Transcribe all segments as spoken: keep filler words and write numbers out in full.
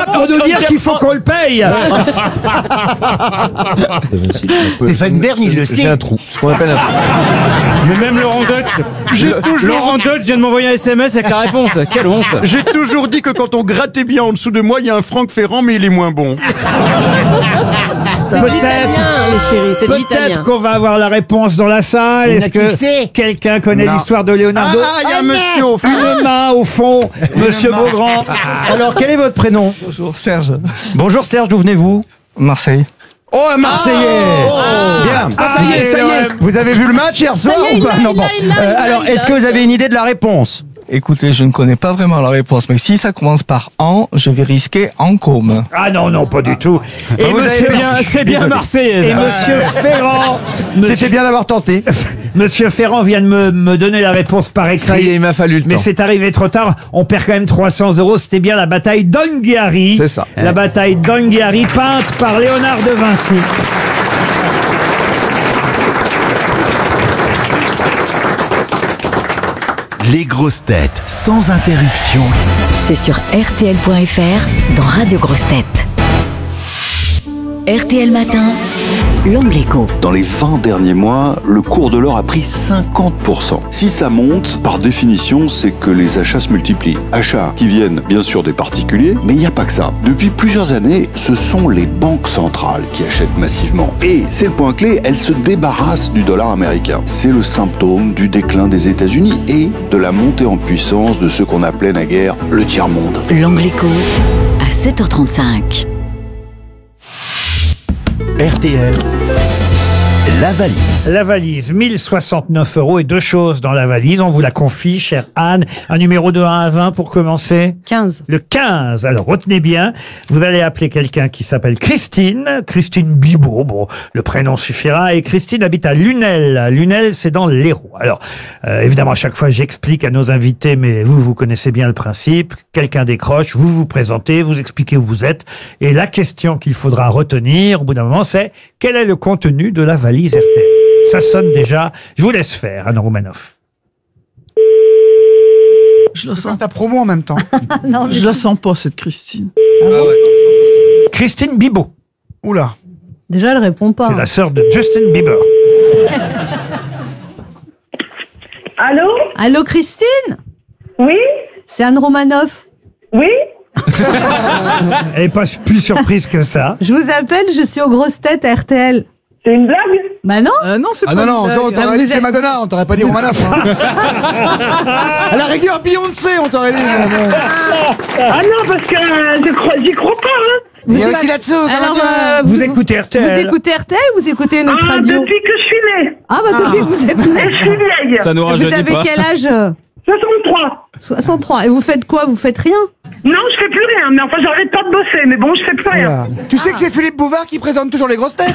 pas pour nous dire qu'il faut qu'on le paye. Stéphane Bern, il le J'ai sait. un trou. Ce qu'on appelle un trou. Mais même Laurent Deutsch, J'ai Le- toujours- Laurent Deutsch vient de m'envoyer un S M S avec la réponse. Quelle honte. J'ai toujours dit que quand on grattait bien en dessous de moi, il y a un Franck Ferrand, mais il est moins bon. C'est Peut-être. l'italien, les chéris, c'est l'italien. Peut-être qu'on va avoir la réponse dans la salle. Il y en Est-ce a qui que sait. quelqu'un connaît Non. l'histoire de Leonardo? Ah, il y a un monsieur au fond. Une main au fond, Monsieur Beaugrand. Alors, quel est votre prénom? Bonjour Serge. Bonjour Serge, d'où venez-vous? Marseille. Oh, un Marseillais. Bien. Ah, ça y est, ça y est. Vous avez vu le match hier soir y est, ou il pas? l'a, Non, il bon. l'a, il l'a, Euh, il l'a, alors, il l'a. est-ce que vous avez une idée de la réponse? Écoutez, je ne connais pas vraiment la réponse, mais si ça commence par en, je vais risquer en com. Ah non, non, pas du tout. Et vous avez Monsieur, bien- Bien, c'est bien Désolé. Marseillaise. et Monsieur Ferrand, C'était bien d'avoir tenté. Monsieur Ferrand vient de me, me donner la réponse par écrit. Ça y est, il m'a fallu le Mais temps. c'est arrivé trop tard. On perd quand même trois cents euros. C'était bien la bataille d'Anghiari. C'est ça. La bataille d'Anghiari, peinte par Léonard de Vinci. Les grosses têtes sans interruption. C'est sur R T L point F R dans Radio Grosses Têtes. R T L Matin, l'Angle Écho. Dans les vingt derniers mois, le cours de l'or a pris cinquante pour cent. Si ça monte, par définition, c'est que les achats se multiplient. Achats qui viennent bien sûr des particuliers, mais il n'y a pas que ça. Depuis plusieurs années, ce sont les banques centrales qui achètent massivement. Et c'est le point clé, elles se débarrassent du dollar américain. C'est le symptôme du déclin des États-Unis et de la montée en puissance de ce qu'on appelait naguère le tiers-monde. L'Angle Écho à sept heures trente-cinq. R T L, la valise. La valise, mille soixante-neuf euros et deux choses dans la valise. On vous la confie, chère Anne. Un numéro de un à vingt pour commencer. quinze. Le quinze. Alors, retenez bien. Vous allez appeler quelqu'un qui s'appelle Christine. Christine Bibot. Bon, le prénom suffira. Et Christine habite à Lunel. Lunel, c'est dans l'Hérault. Alors, euh, évidemment, à chaque fois, j'explique à nos invités, mais vous, vous connaissez bien le principe. Quelqu'un décroche, vous vous présentez, vous expliquez où vous êtes. Et la question qu'il faudra retenir, au bout d'un moment, c'est quel est le contenu de la valise R T L? Ça sonne déjà. Je vous laisse faire, Anne Roumanoff. Je la sens. Ta promo en même temps. Non, Je la sens pas, cette Christine. Christine Bibot. Oula. déjà, elle répond pas. C'est la sœur de Justin Bieber. Allô? Allô, Christine? Oui? C'est Anne Romanoff. Oui? Elle n'est pas plus surprise que ça. Je vous appelle, je suis aux grosses têtes à R T L. C'est une blague? Bah non. Euh, non, c'est Ah pas non, non, une on blague. t'aurait Ah, dit vous c'est êtes- Madonna, on t'aurait pas dit Romanoff. hein. À la rigueur, Beyoncé, on t'aurait dit. Ah non, parce que euh, je crois, j'y crois pas, hein. Il y a aussi là-dessous. Alors, euh, Vous écoutez R T Vous L? écoutez R T L ou vous écoutez une autre Ah, radio? depuis que je suis née. Ah bah depuis que vous êtes Et née. je suis vieille. Ça nous Vous rajeunit avez pas. quel âge? soixante-trois. soixante-trois. Et vous faites quoi? Vous faites rien? Non, je fais plus rien, mais enfin, j'arrête pas de bosser, mais bon, je fais plus rien. Tu sais que c'est Philippe Bouvard qui présente toujours les grosses têtes.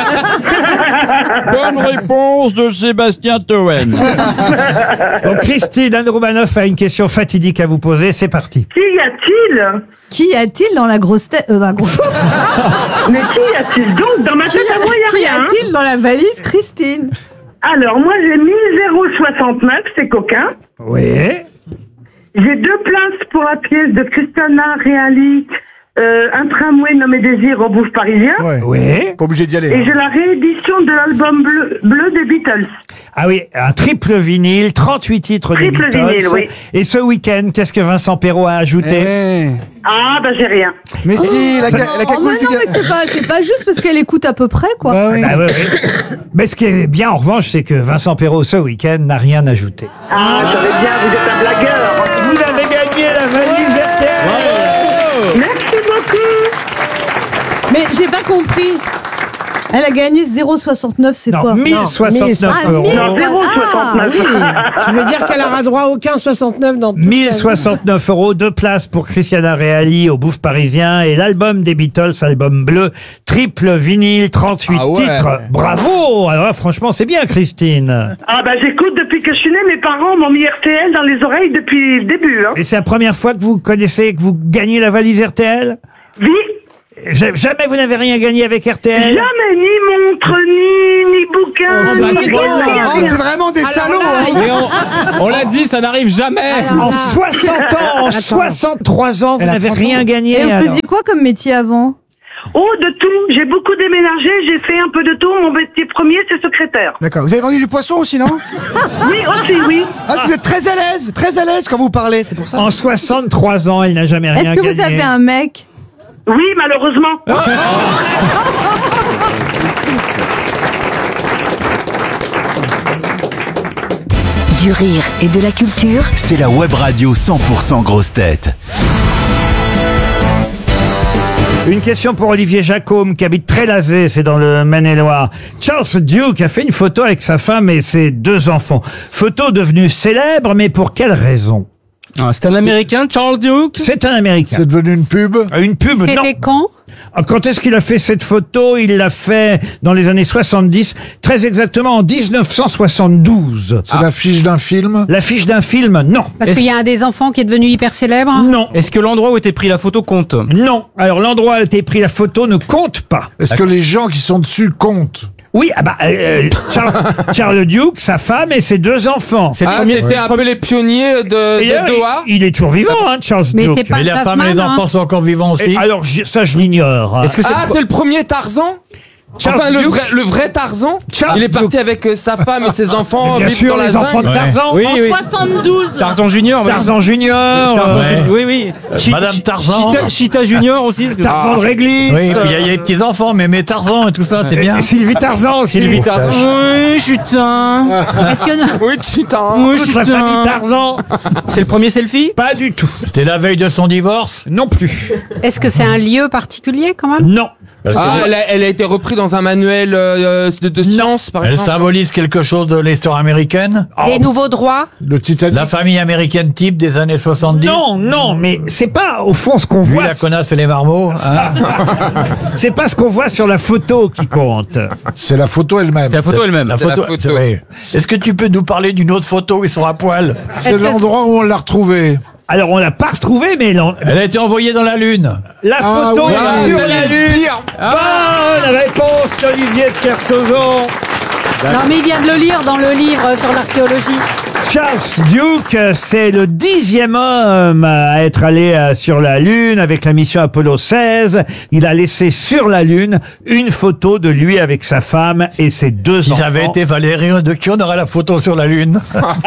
Bonne réponse de Sébastien Toen. Donc, Christine, Anne Roumanoff a une question fatidique à vous poser. C'est parti. Qui y a-t-il? Qui y a-t-il dans la grosse tête? euh, dans la grosse- Mais qui y a-t-il donc? Dans ma tête à moi, Qui y a rien. hein. a-t-il dans la valise, Christine? Alors, moi, j'ai mille soixante-neuf, c'est coquin. Oui. J'ai deux places pour la pièce de Christiana Reali, euh, un tramway nommé Désir au Bouffe parisien. Ouais. Oui. Pas obligé d'y aller. Et hein. j'ai la réédition de l'album bleu, bleu des Beatles. Ah oui, un triple vinyle, trente-huit titres des Triple Beatles. vinyle, oui. Et ce week-end, qu'est-ce que Vincent Perrault a ajouté? Eh. Ah, bah j'ai rien. Mais si, la, ca- la Oh, mais cagoule non, du gars. mais c'est pas, c'est pas juste parce qu'elle écoute à peu près, quoi. Bah oui. Ah oui, oui. Mais ce qui est bien, en revanche, c'est que Vincent Perrault, ce week-end, n'a rien ajouté. Ah, j'avais bien, vous êtes un blagueur. Vous avez gagné la valise R T L. Merci beaucoup. Mais j'ai pas compris. Elle a gagné zéro virgule soixante-neuf, c'est Non, quoi? mille soixante-neuf Ah, euros. mille. Non, zéro Ah, soixante-neuf. oui. Tu veux dire qu'elle aura droit à aucun soixante-neuf dans toute mille sa vie. soixante-neuf euros, deux places pour Christiana Reali au Bouffe parisien et l'album des Beatles, album bleu, triple vinyle, trente-huit Ah ouais. titres. Bravo! Alors là, franchement, c'est bien, Christine. Ah, bah j'écoute depuis que je suis née. Mes parents m'ont mis R T L dans les oreilles depuis le début. Hein. Et c'est la première fois que vous connaissez, que vous gagnez la valise R T L? Oui. Ja- Jamais vous n'avez rien gagné avec R T L? Jamais, ni montre, ni, ni bouquin, Oh, ni... c'est rien, oh, rien. c'est vraiment des salauds. hein. Et on, on l'a dit, ça n'arrive jamais. En soixante ans, en soixante-trois ans, vous Elle a n'avez trente rien ans. gagné. Et vous alors. faisiez quoi comme métier avant? Oh, de tout. J'ai beaucoup déménagé, j'ai fait un peu de tout. Mon métier premier, c'est secrétaire. D'accord. Vous avez vendu du poisson aussi, non? Oui, aussi, oui. Ah, vous êtes très à l'aise, très à l'aise quand vous parlez, c'est pour ça. En soixante-trois ans, elle n'a jamais rien Est-ce que gagné. vous avez un mec? Oui, malheureusement. Du rire et de la culture. C'est la web radio cent pour cent grosse tête. Une question pour Olivier Jacôme qui habite Trélazé, c'est dans le Maine-et-Loire. Charles Duke a fait une photo avec sa femme et ses deux enfants. Photo devenue célèbre, mais pour quelle raison? Ah, c'est un Américain, Charles Duke. C'est un Américain. C'est devenu une pub. Une pub, non. C'était quand? Ah, quand est-ce qu'il a fait cette photo? Il l'a fait dans les années soixante-dix, très exactement en dix-neuf cent soixante-douze. C'est l'affiche d'un film. L'affiche d'un film? Non. Parce qu'il y a un des enfants qui est devenu hyper célèbre. Non. Est-ce que l'endroit où était pris la photo compte? Non. Alors l'endroit où a été pris la photo ne compte pas. Est-ce que les gens qui sont dessus comptent? Oui, ah bah, euh, Charles, Charles Duke, sa femme et ses deux enfants. C'est le Ah, premier. c'est un peu les pionniers de, Et de d'ailleurs, Doha. il, il est toujours vivant, hein, Charles Mais Duke. c'est pas Mais la femme et les Tasman, enfants hein. sont encore vivants aussi. Et alors, je- ça, je l'ignore. Est-ce que c'est Ah, le- c'est le premier Tarzan. Charles Enfin, le Duke. vrai, le vrai Tarzan. Charles Il est parti Duke. avec euh, sa femme et ses enfants Bien vivre sûr, dans la les enfants de jungle. Tarzan. Oui, oui. soixante-douze. Tarzan Junior. oui. Tarzan Junior. Tarzan euh, Junior, Oui, oui. Chi- Madame Chi- Tarzan. Chita, Chita Junior aussi. parce que- Tarzan de Réglisse. Oui, puis il y, a- il y a les petits enfants, mais mes Tarzan et tout ça, c'est bien. Et Sylvie Tarzan aussi. Sylvie Tarzan. Oui, Chutin. Est-ce que Oui, putain. Oui, Toute la famille Chutin. Tarzan. C'est le premier selfie? Pas du tout. C'était la veille de son divorce. Non plus. est-ce que c'est un lieu particulier quand même? Non. Parce que Ah, elle a, elle a été reprise dans un manuel euh, de, de science, par elle exemple. symbolise quelque chose de l'histoire américaine. Des nouveaux droits? Le Titanic. La famille américaine type des années soixante-dix. Non, non, mais c'est pas au fond ce qu'on Vu voit. la connasse et les marmots. hein. C'est pas ce qu'on voit sur la photo qui compte. C'est la photo elle-même. C'est la photo elle-même. La C'est la photo. photo. c'est vrai. Est-ce que tu peux nous parler d'une autre photo où ils sont à poil? C'est l'endroit où on l'a retrouvé. Alors on l'a pas retrouvée, mais l'en- Elle a été envoyée dans la Lune. la Ah photo oui, est sur Ah, la oui. lune. Pire. Bonne réponse d'Olivier de Kersauzon. Non, mais il vient de le lire dans le livre sur l'archéologie. Charles Duke, c'est le dixième homme à être allé euh, sur la Lune avec la mission Apollo seize. Il a laissé sur la Lune une photo de lui avec sa femme et ses deux Si enfants. ça avait été Valérie, de qui on aurait la photo sur la Lune?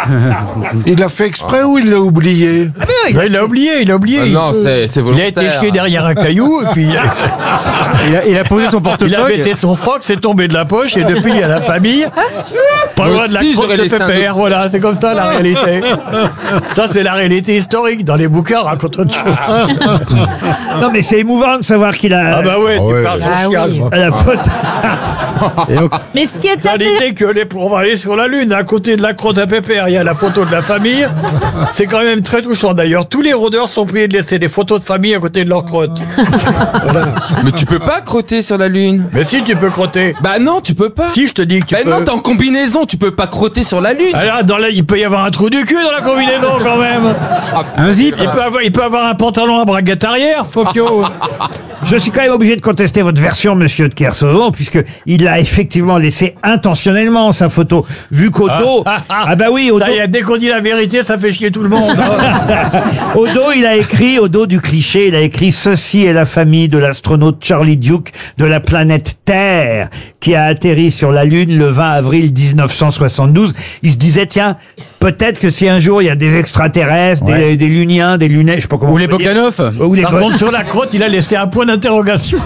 Il l'a fait exprès ou il l'a oublié? Ben, il l'a oublié, il a oublié. Ah non, c'est c'est Il a volontaire. été chié derrière un caillou, et puis Il a, il a posé son il a portefeuille. baissé son froc, c'est tombé de la poche, et depuis, il y a la famille. Pas Moi loin de la aussi, crotte j'aurais de laissé un Pépère, autre. voilà, c'est comme ça la réalité. Ça, c'est la réalité historique. Dans les bouquins, on raconte autre chose. Non mais c'est émouvant de savoir qu'il a Ah bah ouais, tu ouais. parles Ah son chien, oui. moi. la photo. Et donc, Mais ce qui est T'as l'idée que les, on va aller sur la Lune, à côté de la crotte à Pépère, il y a la photo de la famille. C'est quand même très touchant d'ailleurs. Tous les rôdeurs sont priés de laisser des photos de famille à côté de leur crotte. Mais tu peux pas crotter sur la Lune. Mais si, tu peux crotter. Bah non, tu peux pas. Si, je te dis que tu Bah peux. non, t'es en combinaison, tu peux pas crotter sur la Lune. Alors, dans la, il peut y avoir un trou du cul dans la combinaison quand même. un zip. Il peut avoir, il peut avoir un pantalon à braguette arrière, Fokio. Je suis quand même obligé de contester votre version, monsieur de Kersauzon, puisque il a effectivement laissé intentionnellement sa photo. Vu qu'au dos, Ah, ah, ah. ah bah oui, au dos, Ça y est, dès qu'on dit la vérité, ça fait chier tout le monde. au dos, il a écrit, au dos du cliché, il a écrit: ceci est la famille de l'astronaute Charlie Duke de la planète Terre, qui a atterri sur la Lune le vingt avril mille neuf cent soixante-douze. Il se disait, tiens, peut-être que si un jour il y a des extraterrestres, des, Ouais. des luniens, des lunettes, je sais pas comment. Ou on les peut dire. Bogdanov. Ou les Par Bo- contre, sur la crotte, il a laissé un point d'interrogation.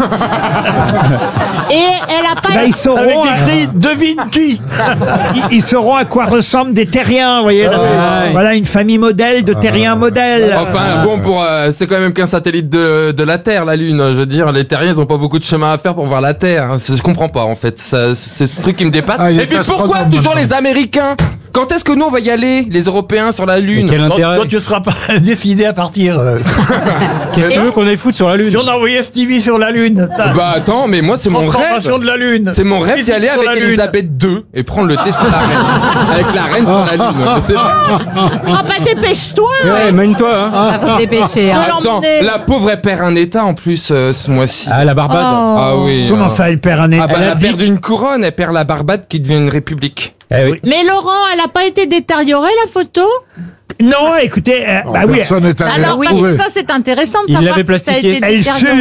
Et elle a pas. Bah, ils sauront, Avec à- écrit devine qui. ils, ils sauront à quoi ressemblent des terriens, vous voyez. là. ouais. Voilà une famille modèle de terriens modèles. Enfin, bon, pour euh, c'est quand même qu'un satellite de, de la Terre, la Lune. Je veux dire, les terriens, ils ont pas beaucoup de chemin à faire pour voir la Terre. hein. C'est- Je comprends pas, en fait. Ça, c'est ce truc qui me dépasse. Ah, il est Et puis astronome, pourquoi toujours maintenant. les Américains? Quand est-ce que nous on va y aller, les Européens, sur la Lune? Quel Quand, intérêt quand tu seras pas décidé à partir. euh. Qu'est-ce que tu veux qu'on aille foutre sur la Lune? Si on a envoyé Stevie sur la Lune. t'as- Bah attends, mais moi c'est mon rêve. Transformation de la Lune. C'est mon rêve d'y Visite aller sur avec la Lune. Elisabeth deux et prendre le thé sur la reine. Avec la reine sur la Lune. C'est vrai. Ah bah dépêche-toi. Ouais, mène-toi, hein. Ah, faut se dépêcher. hein. Faut Attends, l'emmener. la pauvre elle perd un état en plus euh, ce mois-ci. Ah, la Barbade. Oh. Ah oui. Comment euh, ça, elle perd un Ah bah elle elle a abdique. perdu une couronne, elle perd la Barbade qui devient une république. Eh oui. Mais Laurent, elle a pas été détériorée la photo? Non, écoutez, euh, bah oui, Personne n'est allé Alors la oui, retrouver. ça c'est intéressant de Il savoir l'avait si ça a plastiquée. été elle détérioré. fut